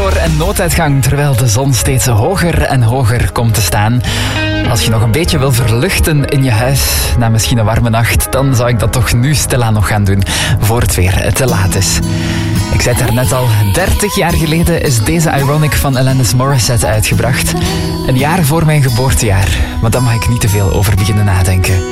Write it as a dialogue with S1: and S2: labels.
S1: door en nooduitgang terwijl de zon steeds hoger en hoger komt te staan. Als je nog een beetje wil verluchten in je huis na misschien een warme nacht, dan zou ik dat toch nu stilaan nog gaan doen, voor het weer te laat is. Ik zei het daarnet al, 30 jaar geleden is deze Ironic van Alanis Morissette uitgebracht. Een jaar voor mijn geboortejaar, maar daar mag ik niet te veel over beginnen nadenken.